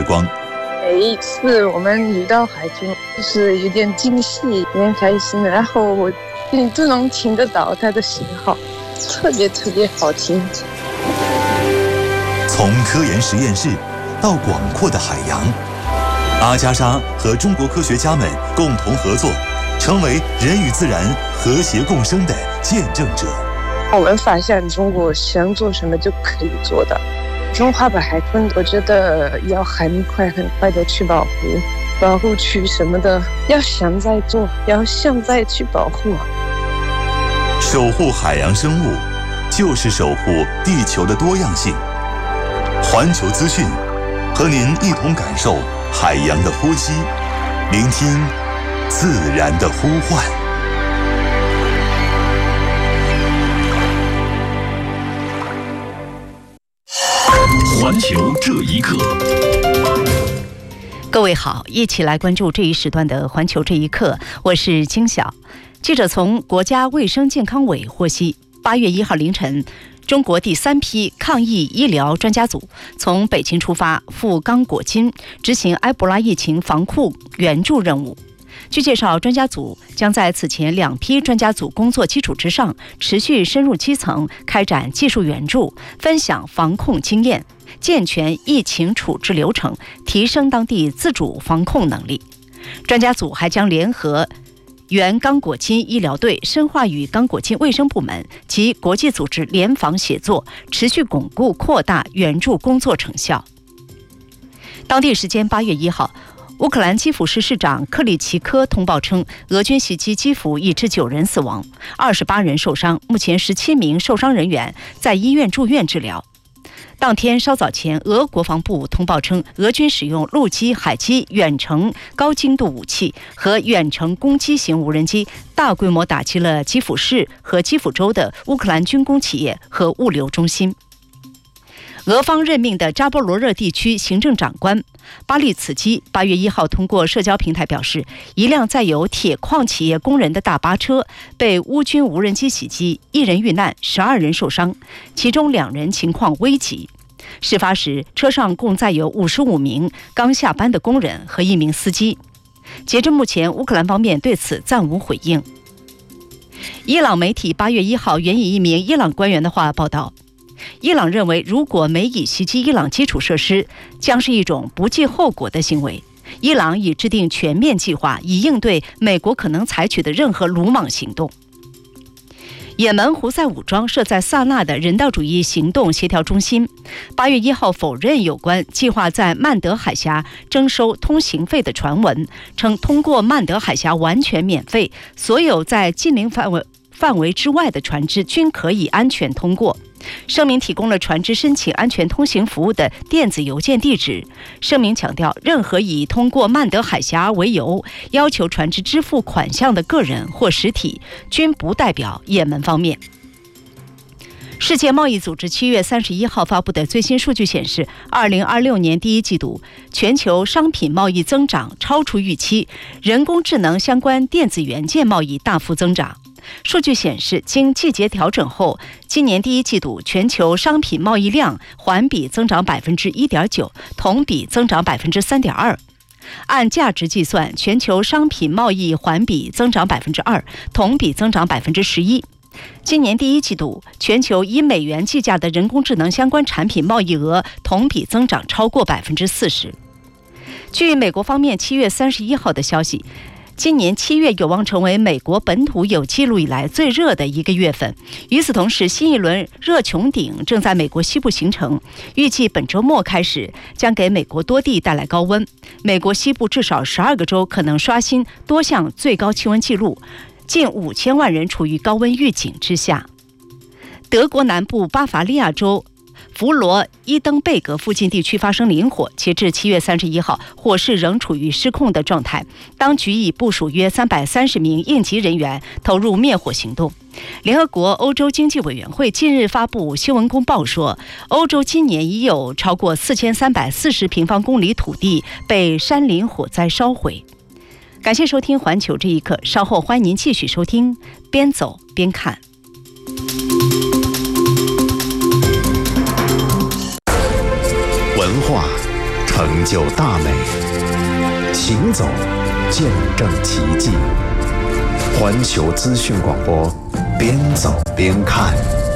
光。 每一次我们遇到海豚，就是有点惊喜，有点开心，然后我都能听得到它的信号，特别好听。 从科研实验室到广阔的海洋，阿加莎和中国科学家们共同合作，成为人与自然和谐共生的见证者。 我们发现中国想做什么就可以做到。中华白海豚，我觉得要很快的去保护区什么的，要想再做，要想再去保护。 守护海洋生物，就是守护地球的多样性。环球资讯，和您一同感受海洋的呼吸，聆听自然的呼唤。 环球这一刻， 各位好，一起来关注这一时段的环球这一刻，我是金晓。记者从国家卫生健康委获悉，8月1号凌晨，中国第3批抗疫医疗专家组从北京出发，赴刚果金执行埃博拉疫情防控援助任务。据介绍，专家组将在此前2批专家组工作基础之上，持续深入基层，开展技术援助，分享防控经验，健全疫情处置流程，提升当地自主防控能力。专家组还将联合原刚果金医疗队，深化与刚果金卫生部门及国际组织联防协作，持续巩固扩大援助工作成效。当地时间8月1号，乌克兰基辅市市长克里奇科通报称，俄军袭击基辅已致9人死亡，28人受伤，目前17名受伤人员在医院住院治疗。当天稍早前，俄国防部通报称，俄军使用陆基、海基远程高精度武器和远程攻击型无人机，大规模打击了基辅市和基辅州的乌克兰军工企业和物流中心。俄方任命的扎波罗热地区行政长官巴利茨基8月1号通过社交平台表示，一辆载有铁矿企业工人的大巴车被乌军无人机袭击，1人遇难，12人受伤，其中2人情况危急。事发时，车上共载有55名刚下班的工人和1名司机。截至目前，乌克兰方面对此暂无回应。伊朗媒体8月1号援引一名伊朗官员的话报道，伊朗认为，如果美以袭击伊朗基础设施，将是一种不计后果的行为。伊朗已制定全面计划，以应对美国可能采取的任何鲁莽行动。也门胡塞武装设在萨那的人道主义行动协调中心8月1号否认有关计划在曼德海峡征收通行费的传闻，称通过曼德海峡完全免费，所有在禁令范围之外的船只均可以安全通过。声明提供了船只申请安全通行服务的电子邮件地址。声明强调，任何以通过曼德海峡为由要求船只支付款项的个人或实体，均不代表也门方面。世界贸易组织7月31号发布的最新数据显示，2026年第一季度全球商品贸易增长超出预期，人工智能相关电子元件贸易大幅增长。数据显示，经季节调整后，今年第一季度全球商品贸易量环比增长 1.9%， 同比增长 3.2%。按价值计算，全球商品贸易环比增长 2%， 同比增长 11%。今年第一季度，全球以美元计价的人工智能相关产品贸易额同比增长超过 40%。据美国方面7月31号的消息，今年7月有望成为美国本土有记录以来最热的一个月份。与此同时，新一轮热穹顶正在美国西部形成，预计本周末开始将给美国多地带来高温。美国西部至少12个州可能刷新多项最高气温纪录，近5000万人处于高温预警之下。德国南部巴伐利亚州弗罗伊登贝格附近地区发生林火，截至7月31号，火势仍处于失控的状态。当局已部署约330名应急人员投入灭火行动。联合国欧洲经济委员会近日发布新闻公报说，欧洲今年已有超过4340平方公里土地被山林火灾烧毁。感谢收听环球这一刻，稍后欢迎您继续收听边走边看。 文化、城就大美，行走见证奇迹。环球资讯广播，边走边看。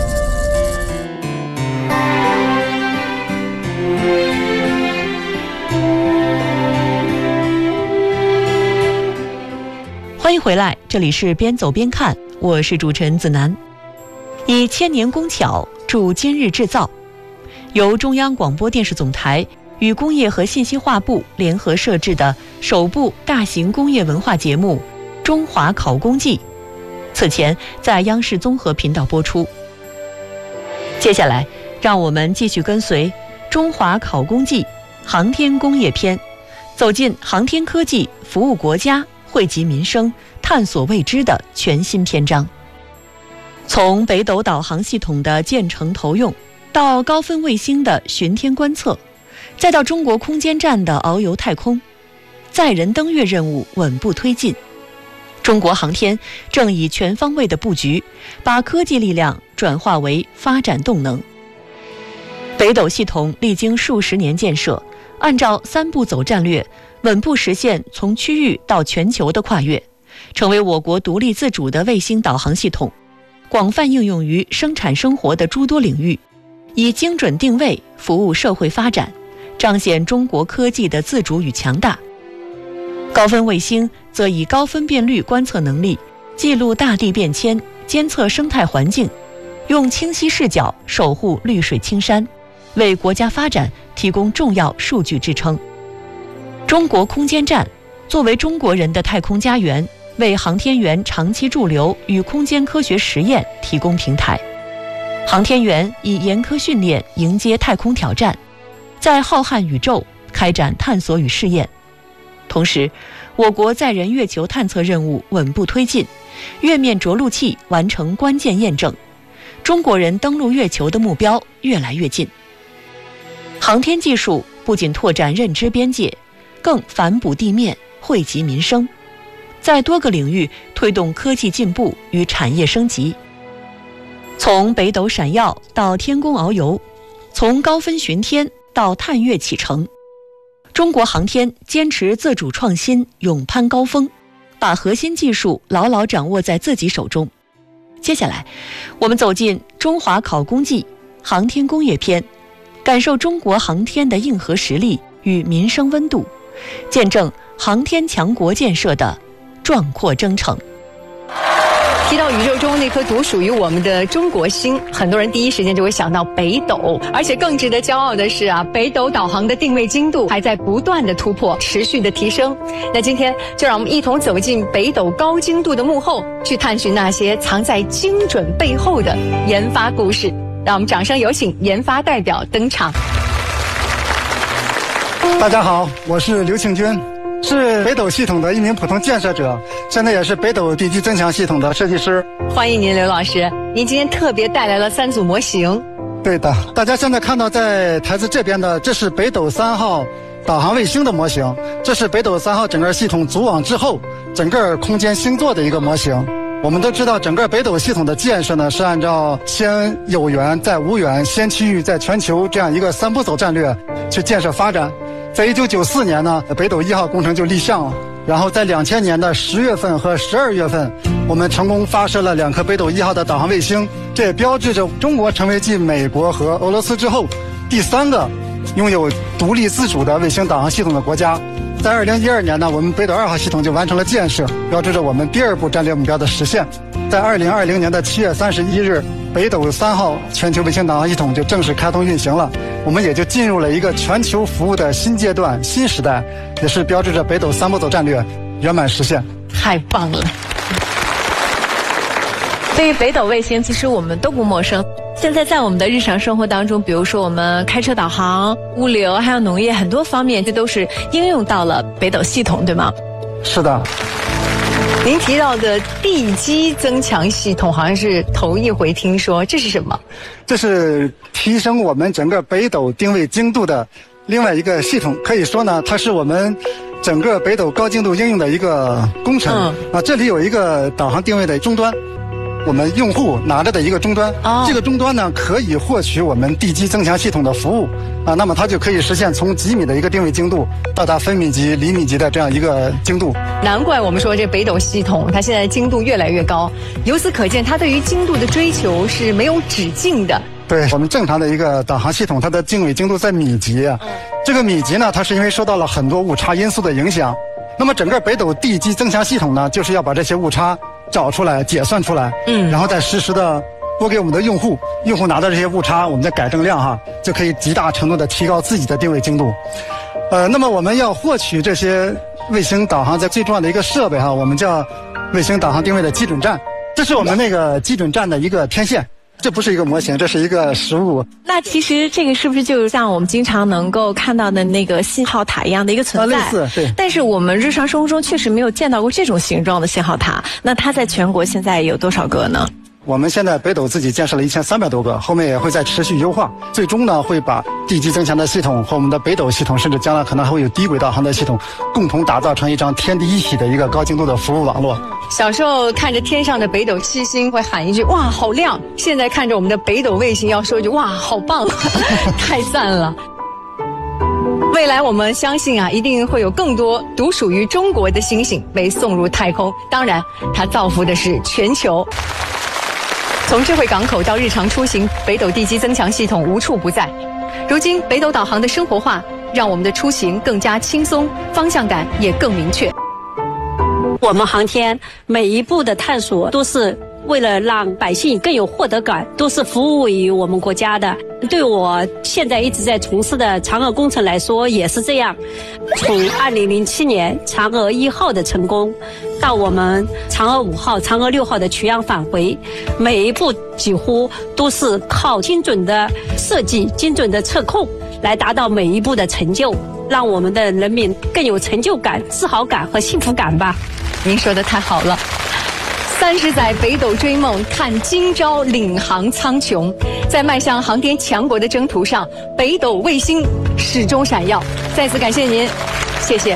欢迎回来，这里是边走边看，我是主持人子楠。以千年工巧铸今日制造，由中央广播电视总台与工业和信息化部联合设置的首部大型工业文化节目《中华考工记》，此前在央视综合频道播出。接下来，让我们继续跟随《中华考工记》航天工业篇，走进航天科技服务国家、惠及民生、探索未知的全新篇章。从北斗导航系统的建成投用，到高分卫星的巡天观测，再到中国空间站的遨游太空，载人登月任务稳步推进。中国航天正以全方位的布局，把科技力量转化为发展动能。北斗系统历经数十年建设，按照3步走战略，稳步实现从区域到全球的跨越，成为我国独立自主的卫星导航系统，广泛应用于生产生活的诸多领域，以精准定位服务社会发展，彰显中国科技的自主与强大。高分卫星则以高分辨率观测能力，记录大地变迁，监测生态环境，用清晰视角守护绿水青山，为国家发展提供重要数据支撑。中国空间站作为中国人的太空家园，为航天员长期驻留与空间科学实验提供平台。航天员以严苛训练迎接太空挑战，在浩瀚宇宙开展探索与试验。同时，我国载人月球探测任务稳步推进，月面着陆器完成关键验证，中国人登陆月球的目标越来越近。航天技术不仅拓展认知边界，更反哺地面，惠及民生，在多个领域推动科技进步与产业升级。从北斗闪耀到天宫遨游，从高分巡天到探月启程，中国航天坚持自主创新，勇攀高峰，把核心技术牢牢掌握在自己手中。接下来，我们走进中华考工记航天工业篇，感受中国航天的硬核实力与民生温度，见证航天强国建设的壮阔征程。 提到宇宙中那颗独属于我们的中国星，很多人第一时间就会想到北斗。而且更值得骄傲的是北斗导航的定位精度还在不断的突破，持续的提升。那今天就让我们一同走进北斗高精度的幕后，去探寻那些藏在精准背后的研发故事。让我们掌声有请研发代表登场。 大家好，我是刘庆军，是北斗系统的一名普通建设者，现在也是北斗地基增强系统的设计师。 欢迎您，刘老师。您今天特别带来了3组模型。 对的，大家现在看到在台子这边的，这是北斗3号导航卫星的模型，这是北斗3号整个系统组网之后整个空间星座的一个模型。我们都知道，整个北斗系统的建设呢，是按照先有源再无源，先区域再全球这样一个3步走战略去建设发展。在1994年呢，北斗1号工程就立项了，然后在2000年的10月份和12月份，我们成功发射了2颗北斗1号的导航卫星，这也标志着中国成为继美国和俄罗斯之后第3个拥有独立自主的卫星导航系统的国家。在2012年呢，我们北斗2号系统就完成了建设，标志着我们第2步战略目标的实现。在2020年的7月31日，北斗3号全球卫星导航系统就正式开通运行了，我们也就进入了一个全球服务的新阶段、新时代，也是标志着北斗3步走战略圆满实现。 太棒了！对于北斗卫星，其实我们都不陌生。现在在我们的日常生活当中，比如说我们开车导航、物流还有农业很多方面，这都是应用到了北斗系统，对吗？ 是的。 您提到的地基增强系统好像是头一回听说，这是什么？ 这是提升我们整个北斗定位精度的另外一个系统，可以说呢，它是我们整个北斗高精度应用的一个工程。这里有一个导航定位的终端， 我们用户拿着的一个终端。这个终端呢，可以获取我们地基增强系统的服务啊，那么它就可以实现从几米的一个定位精度到达分米级、厘米级的这样一个精度。 难怪我们说这北斗系统它现在精度越来越高，由此可见它对于精度的追求是没有止境的。 对，我们正常的一个导航系统，它的定位精度在米级。这个米级呢，它是因为受到了很多误差因素的影响。那么整个北斗地基增强系统呢，就是要把这些误差找出来、解算出来，然后再实时的拨给我们的用户。用户拿到这些误差，我们的改正量就可以极大程度的提高自己的定位精度。那么我们要获取这些卫星导航在最重要的一个设备我们叫卫星导航定位的基准站。这是我们那个基准站的一个天线。这不是一个模型，这是一个实物。 那其实这个是不是就像我们经常能够看到的那个信号塔一样的一个存在？ 类似，对。 但是我们日常生活中确实没有见到过这种形状的信号塔。那它在全国现在有多少个呢？ 我们现在北斗自己建设了1300多个，后面也会再持续优化，最终呢会把地基增强的系统和我们的北斗系统，甚至将来可能还会有低轨导航的系统，共同打造成一张天地一体的一个高精度的服务网络。 小时候看着天上的北斗7星会喊一句哇好亮，现在看着我们的北斗卫星要说一句哇好棒，太赞了。未来我们相信一定会有更多独属于中国的星星被送入太空，当然它造福的是全球。从智慧港口到日常出行，北斗地基增强系统无处不在。如今北斗导航的生活化，让我们的出行更加轻松，方向感也更明确。 我们航天每一步的探索都是为了让百姓更有获得感，都是服务于我们国家的。对我现在一直在从事的嫦娥工程来说也是这样。从2007年嫦娥1号的成功，到我们嫦娥5号、嫦娥6号的取样返回，每一步几乎都是靠精准的设计、精准的测控来达到每一步的成就，让我们的人民更有成就感、自豪感和幸福感吧。 您说的太好了。30载北斗追梦，看今朝领航苍穹。在迈向航天强国的征途上，北斗卫星始终闪耀。再次感谢您，谢谢。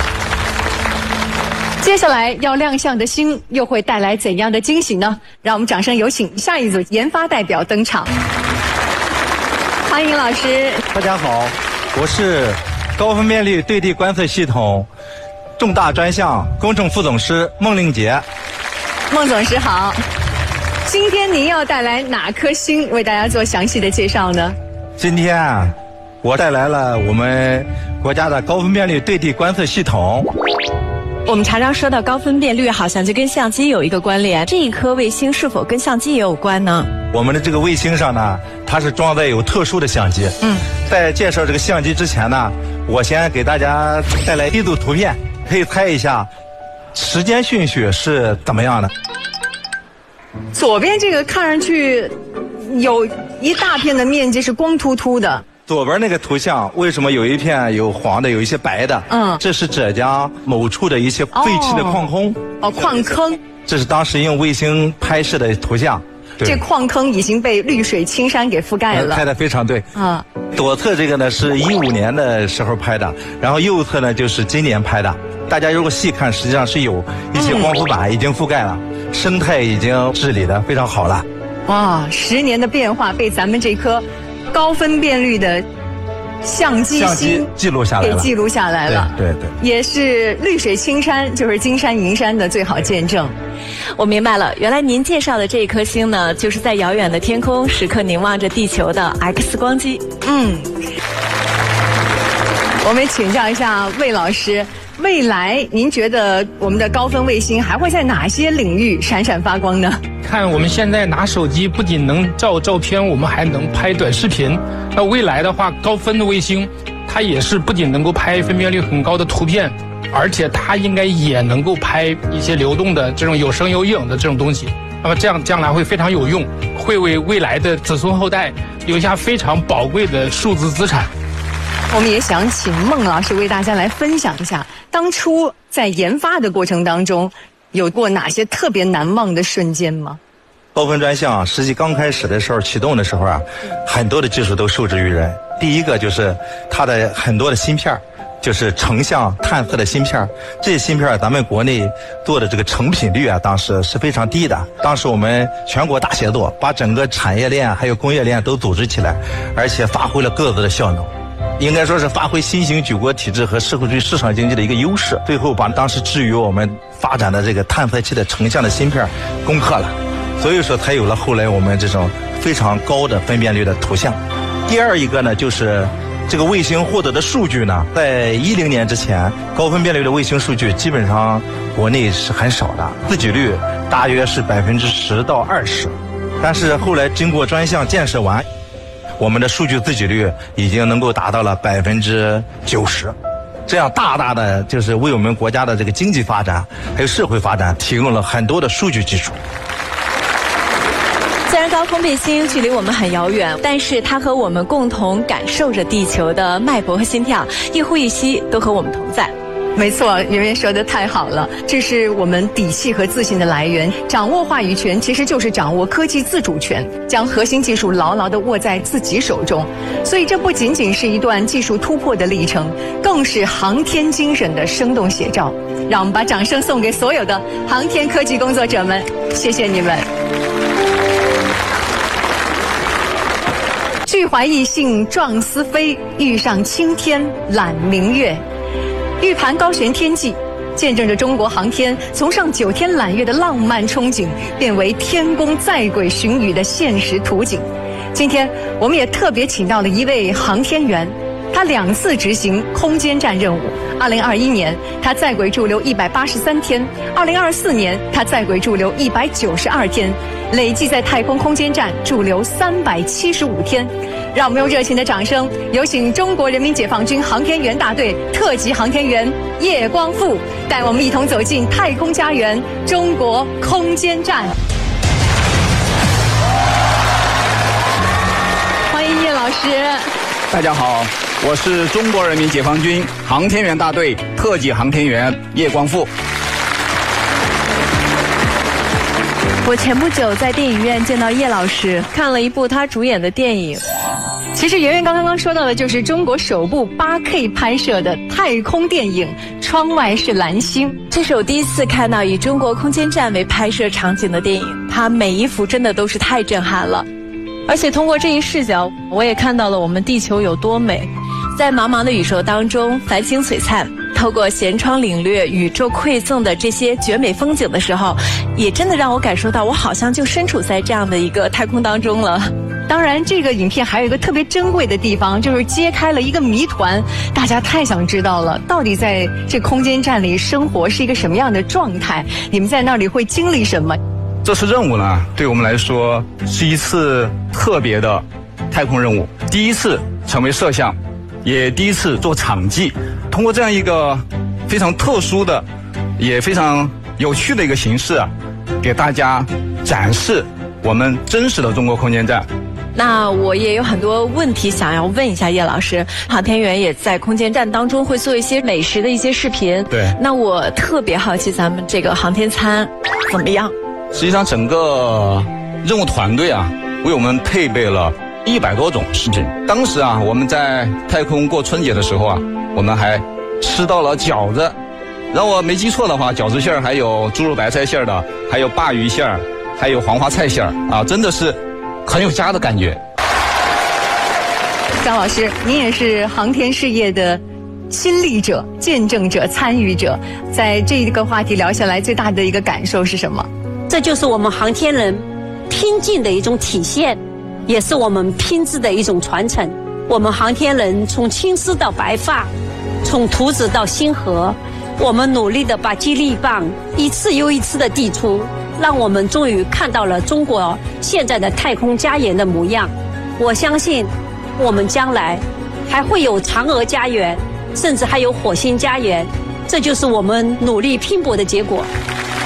接下来要亮相的星又会带来怎样的惊喜呢？让我们掌声有请下一组研发代表登场。欢迎老师。 大家好，我是高分辨率对地观测系统重大专项工程副总师孟令杰。 孟总师好，今天您要带来哪颗星为大家做详细的介绍呢？ 今天我带来了我们国家的高分辨率对地观测系统。 我们常常说到高分辨率，好像就跟相机有一个关联。这一颗卫星是否跟相机也有关呢？ 我们的这个卫星上呢，它是装载有特殊的相机。在介绍这个相机之前呢，我先给大家带来一组图片，可以猜一下时间顺序是怎么样的。 左边这个看上去有一大片的面积是光秃秃的。 左边那个图像为什么有一片有黄的，有一些白的？这是浙江某处的一些废弃的矿坑。 矿坑。 这是当时用卫星拍摄的图像。 这矿坑已经被绿水青山给覆盖了。 拍得非常对。左侧这个呢是15年的时候拍的，然后右侧呢就是今年拍的。大家如果细看，实际上是有一些光伏板已经覆盖了，生态已经治理得非常好了。 哇，10年的变化被咱们这颗高分辨率的相机记录下来了， 给记录下来了。 对， 也是绿水青山就是金山银山的最好见证。 我明白了，原来您介绍的这一颗星呢，就是在遥远的天空时刻凝望着地球的 X 光机。 我们请教一下魏老师，未来您觉得我们的高分卫星还会在哪些领域闪闪发光呢？ 看我们现在拿手机不仅能照照片，我们还能拍短视频。那未来的话，高分的卫星它也是不仅能够拍分辨率很高的图片，而且它应该也能够拍一些流动的这种有声有影的这种东西。那么这样将来会非常有用，会为未来的子孙后代留下非常宝贵的数字资产。 我们也想请孟老师为大家来分享一下，当初在研发的过程当中有过哪些特别难忘的瞬间吗？ 高分专项实际刚开始的时候启动的时候很多的技术都受制于人。第一个就是它的很多的芯片就是成像探测的芯片。这些芯片咱们国内做的这个成品率啊，当时是非常低的。当时我们全国大协作，把整个产业链还有工业链都组织起来，而且发挥了各自的效能。应该说是发挥新型举国体制和社会主义市场经济的一个优势，最后把当时至于我们发展的这个探测器的成像的芯片攻克了，所以说才有了后来我们这种非常高的分辨率的图像。第二一个呢，就是这个卫星获得的数据呢，在10年之前，高分辨率的卫星数据基本上国内是很少的，自给率大约是10%到20%，但是后来经过专项建设完，我们的数据自给率已经能够达到了90%，这样大大的就是为我们国家的这个经济发展还有社会发展提供了很多的数据基础。 虽然高空卫星距离我们很遥远，但是它和我们共同感受着地球的脉搏和心跳，一呼一吸都和我们同在。 没错，圆圆说的太好了，这是我们底气和自信的来源。掌握话语权其实就是掌握科技自主权，将核心技术牢牢地握在自己手中。所以这不仅仅是一段技术突破的历程，更是航天精神的生动写照。让我们把掌声送给所有的航天科技工作者们，谢谢你们。拒怀逸兴壮思飞，欲上青天揽明月。玉盘高悬天际，见证着中国航天从上9天揽月的浪漫憧憬，变为天宫载轨巡宇的现实图景。今天我们也特别请到了一位航天员，他2次执行空间站任务。2021年，他在轨驻留183天；2024年，他在轨驻留192天，累计在太空空间站驻留375天。让我们用热情的掌声，有请中国人民解放军航天员大队特级航天员叶光富，带我们一同走进太空家园——中国空间站。欢迎叶老师。 大家好，我是中国人民解放军航天员大队特级航天员叶光富。 我前不久在电影院见到叶老师，看了一部他主演的电影。 其实圆圆刚刚说到的就是中国首部8K 拍摄的太空电影《窗外是蓝星》， 这是我第一次看到以中国空间站为拍摄场景的电影，它每一幅真的都是太震撼了。而且通过这一视角，我也看到了我们地球有多美。在茫茫的宇宙当中，繁星璀璨，透过舷窗领略宇宙馈赠的这些绝美风景的时候，也真的让我感受到我好像就身处在这样的一个太空当中了。 当然，这个影片还有一个特别珍贵的地方，就是揭开了一个谜团，大家太想知道了，到底在这空间站里生活是一个什么样的状态？你们在那里会经历什么？ 这次任务呢，对我们来说是一次特别的太空任务，第一次成为摄像，也第一次做场记。通过这样一个非常特殊的，也非常有趣的一个形式啊，给大家展示我们真实的中国空间站。 那我也有很多问题想要问一下叶老师，航天员也在空间站当中会做一些美食的一些视频。 对。 那我特别好奇咱们这个航天餐怎么样？ 实际上整个任务团队啊，为我们配备了100多种食品。当时啊，我们在太空过春节的时候啊，我们还吃到了饺子。让我没记错的话，饺子馅儿还有猪肉白菜馅儿的，还有鲅鱼馅儿，还有黄花菜馅儿啊，真的是很有家的感觉。 张老师，您也是航天事业的亲历者、见证者、参与者，在这个话题聊下来，最大的一个感受是什么？ 这就是我们航天人拼劲的一种体现，也是我们拼字的一种传承。我们航天人从青丝到白发，从图纸到星河，我们努力的把接力棒一次又一次的递出，让我们终于看到了中国现在的太空家园的模样。我相信我们将来还会有嫦娥家园，甚至还有火星家园，这就是我们努力拼搏的结果。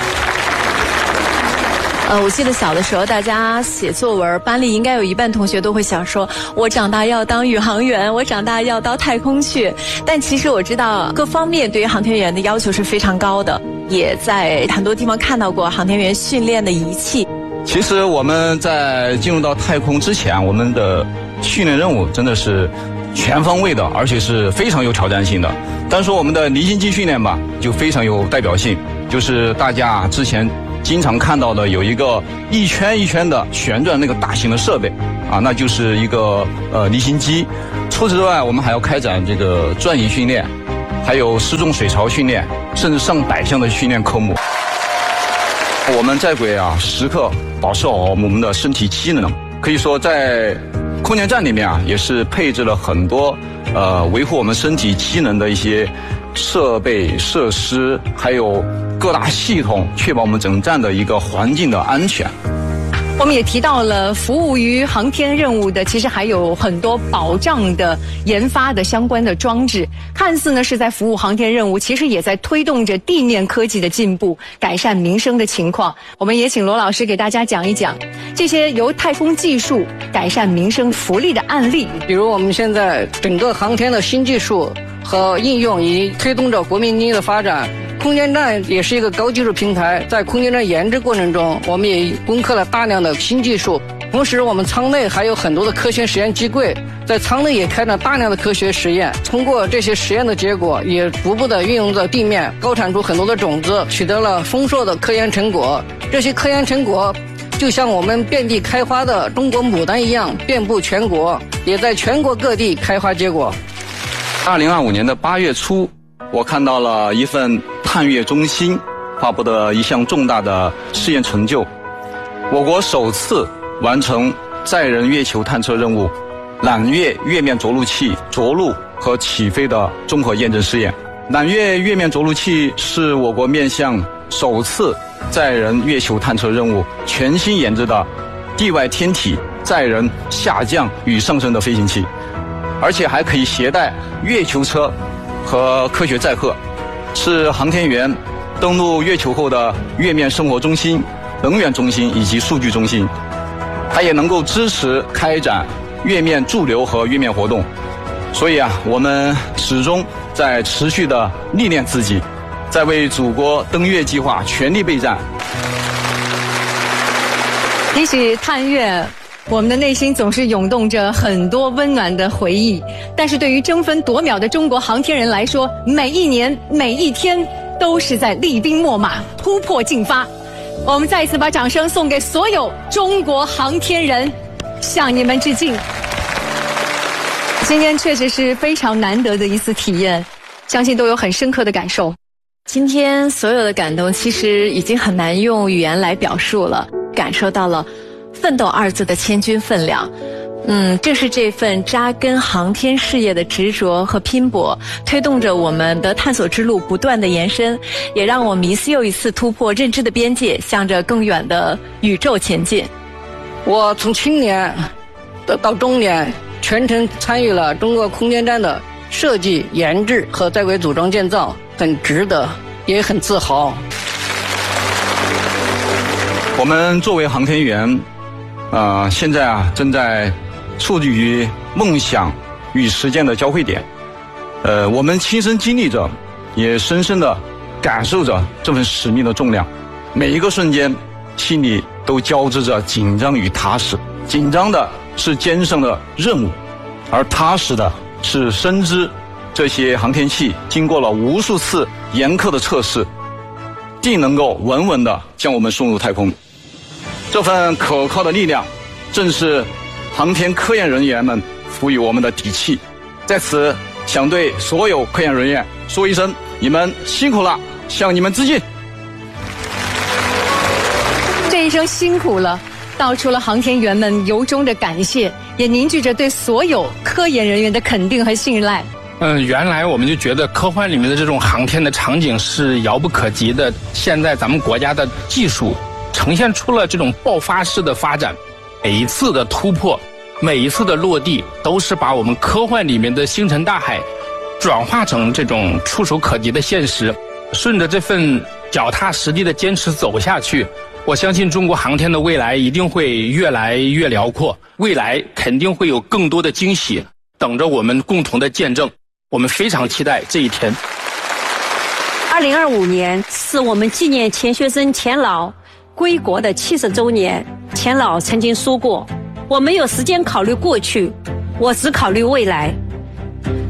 我记得小的时候，大家写作文，班里应该有一半同学都会想说，我长大要当宇航员，我长大要到太空去。但其实我知道，各方面对于航天员的要求是非常高的，也在很多地方看到过航天员训练的仪器。 其实我们在进入到太空之前，我们的训练任务真的是全方位的，而且是非常有挑战性的。单说我们的离心机训练吧，就非常有代表性，就是大家之前经常看到的有一个一圈一圈的旋转那个大型的设备啊，那就是一个离心机。除此之外，我们还要开展这个转移训练，还有失重水槽训练，甚至上百项的训练科目。我们在轨啊，时刻保持好我们的身体机能。可以说，在空间站里面啊，也是配置了很多维护我们身体机能的一些设备设施，还有各大系统，确保我们整站的一个环境的安全。 我们也提到了服务于航天任务的，其实还有很多保障的研发的相关的装置，看似呢是在服务航天任务，其实也在推动着地面科技的进步，改善民生的情况。我们也请罗老师给大家讲一讲这些由太空技术改善民生福利的案例。 比如我们现在整个航天的新技术和应用已推动着国民经济的发展。空间站也是一个高技术平台，在空间站研制过程中，我们也攻克了大量的新技术。同时，我们舱内还有很多的科学实验机柜，在舱内也开展大量的科学实验。通过这些实验的结果，也逐步的运用在地面，高产出很多的种子，取得了丰硕的科研成果。这些科研成果就像我们遍地开花的中国牡丹一样，遍布全国，也在全国各地开花结果。 2025年的8月初，我看到了一份探月中心发布的一项重大的试验成就，我国首次完成载人月球探测任务揽月月面着陆器着陆和起飞的综合验证试验。揽月月面着陆器是我国面向首次载人月球探测任务全新研制的地外天体载人下降与上升的飞行器，而且还可以携带月球车和科学载荷，是航天员登陆月球后的月面生活中心、能源中心以及数据中心。它也能够支持开展月面驻留和月面活动。所以啊，我们始终在持续的历练自己，在为祖国登月计划全力备战。 提起探月，我们的内心总是涌动着很多温暖的回忆，但是对于争分夺秒的中国航天人来说，每一年每一天都是在厉兵秣马，突破进发。我们再一次把掌声送给所有中国航天人，向你们致敬。今天确实是非常难得的一次体验，相信都有很深刻的感受。 今天所有的感动其实已经很难用语言来表述了，感受到了奋斗2字的千钧分量。正是这份扎根航天事业的执着和拼搏，推动着我们的探索之路不断的延伸，也让我们一次又一次突破认知的边界，向着更远的宇宙前进。 我从青年到中年，全程参与了中国空间站的设计、研制和在轨组装建造，很值得，也很自豪。 我们作为航天员，现在啊正在处于梦想与实践的交汇点。我们亲身经历着，也深深地感受着这份使命的重量。每一个瞬间，心里都交织着紧张与踏实。紧张的是艰深的任务，而踏实的是深知这些航天器经过了无数次严苛的测试，定能够稳稳地将我们送入太空。这份可靠的力量，正是航天科研人员们赋予我们的底气。在此，想对所有科研人员说一声：你们辛苦了，向你们致敬。 这一声辛苦了，道出了航天员们由衷的感谢，也凝聚着对所有科研人员的肯定和信赖。 原来我们就觉得科幻里面的这种航天的场景是遥不可及的，现在咱们国家的技术呈现出了这种爆发式的发展，每一次的突破，每一次的落地，都是把我们科幻里面的星辰大海转化成这种触手可及的现实。顺着这份脚踏实地的坚持走下去，我相信中国航天的未来一定会越来越辽阔，未来肯定会有更多的惊喜等着我们共同的见证。我们非常期待这一天。 2025年是我们纪念钱学森钱老归国的70周年。钱老曾经说过，我没有时间考虑过去，我只考虑未来。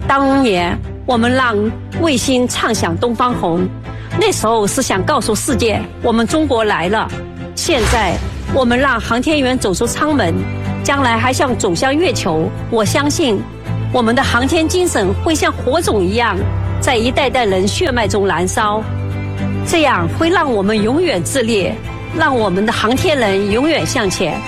当年我们让卫星唱响东方红，那时候是想告诉世界我们中国来了。现在我们让航天员走出舱门，将来还想走向月球。我相信我们的航天精神会像火种一样在一代代人血脉中燃烧，这样会让我们永远自立，让我们的航天人永远向前。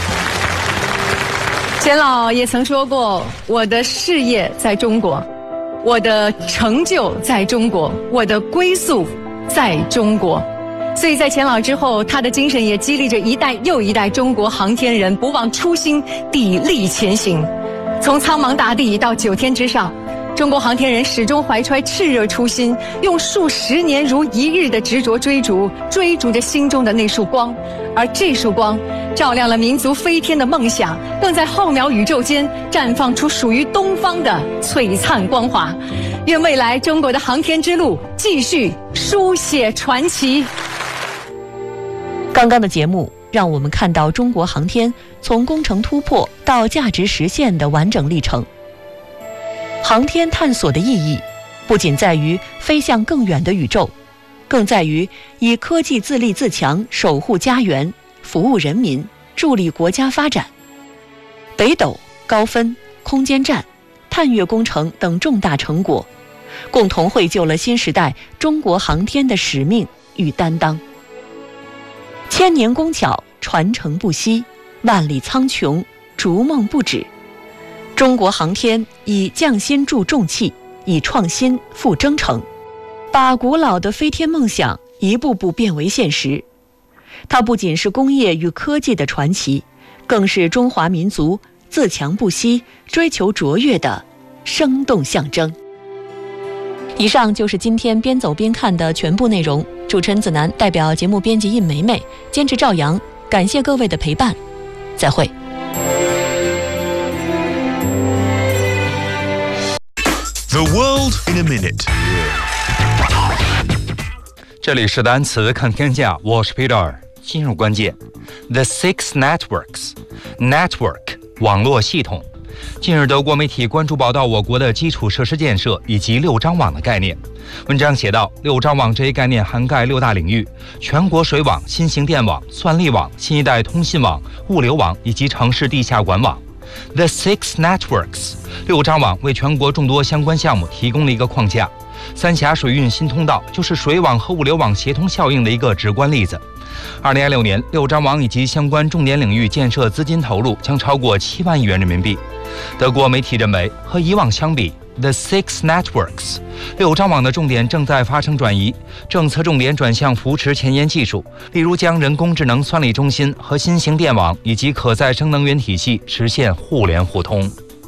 钱老也曾说过，我的事业在中国，我的成就在中国，我的归宿在中国。所以在钱老之后，他的精神也激励着一代又一代中国航天人不忘初心，砥砺前行。从苍茫大地到9天之上，中国航天人始终怀揣炽热初心，用数十年如一日的执着追逐着心中的那束光，而这束光照亮了民族飞天的梦想，更在浩渺宇宙间绽放出属于东方的璀璨光华。愿未来中国的航天之路继续书写传奇。 刚刚的节目让我们看到中国航天从工程突破到价值实现的完整历程。航天探索的意义不仅在于飞向更远的宇宙，更在于以科技自立自强，守护家园，服务人民，助力国家发展。北斗、高分、空间站、探月工程等重大成果，共同绘就了新时代中国航天的使命与担当。千年工巧，传承不息，万里苍穹，逐梦不止。中国航天以匠心铸重器，以创新赴征程，把古老的飞天梦想一步步变为现实。它不仅是工业与科技的传奇，更是中华民族自强不息、追求卓越的生动象征。以上就是今天边走边看的全部内容。主持人子楠代表节目编辑印梅梅，监制赵阳，感谢各位的陪伴，再会。 The world in a minute。 这里是单词看天下，我是 Peter。进入关键 ，The Six Networks， Network 网络系统。近日，德国媒体关注报道我国的基础设施建设以及6张网的概念。文章写道，6张网这一概念涵盖6大领域：全国水网、新型电网、算力网、新一代通信网、物流网以及城市地下管网。The Six Networks， 6张网为全国众多相关项目提供了一个框架。三峡水运新通道就是水网和物流网协同效应的一个直观例子。2026年，6张网以及相关重点领域建设资金投入将超过7万亿元人民币。德国媒体认为，和以往相比 ，The Six Networks 6张网的重点正在发生转移，政策重点转向扶持前沿技术，例如将人工智能算力中心和新型电网以及可再生能源体系实现互联互通。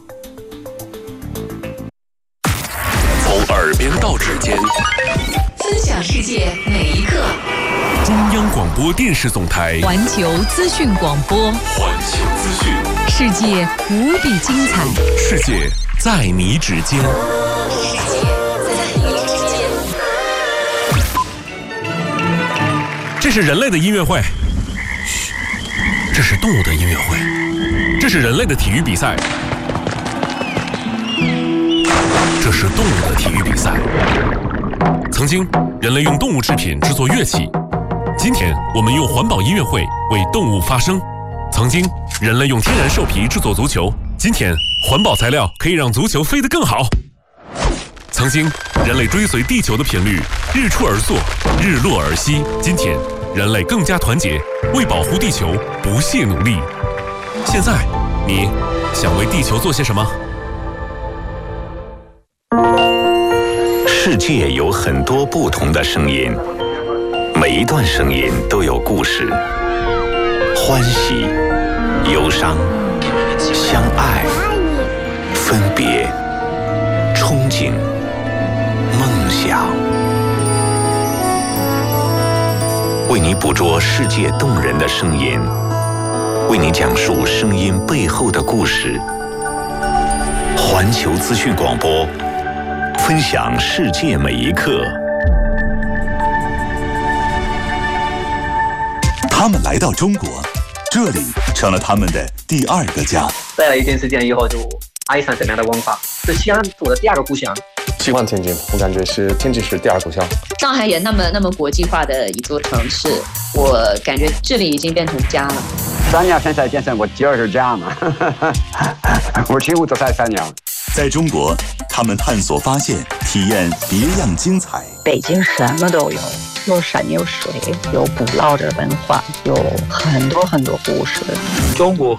从耳边到指尖， 分享世界每一刻。 中央广播电视总台环球资讯广播， 环球资讯， 世界无比精彩， 世界在你指尖。这是人类的音乐会，嘘，这是动物的音乐会，这是人类的体育比赛，这是动物的体育比赛。曾经，人类用动物制品制作乐器。今天我们用环保音乐会为动物发声。曾经，人类用天然兽皮制作足球，今天环保材料可以让足球飞得更好。曾经，人类追随地球的频率，日出而作，日落而息。今天，人类更加团结，为保护地球不懈努力。现在，你想为地球做些什么？ 世界有很多不同的声音。每一段声音都有故事，欢喜、忧伤、相爱、分别、憧憬、梦想。为你捕捉世界动人的声音，为你讲述声音背后的故事。环球资讯广播，分享世界每一刻。 他们来到中国，这里成了他们的第2个家。 待了一段时间以后，就爱上这边的文化， 是西安是我的第二个故乡。 喜欢天津，我感觉是天津是第二故乡。 上海也那么国际化的一座城市，我感觉这里已经变成家了。 3年现在变成我第二个家嘛，我几乎都在3年。 在中国，他们探索、发现、体验别样精彩。 北京什么都有，有山有水，有古老的文化，有很多故事。 中国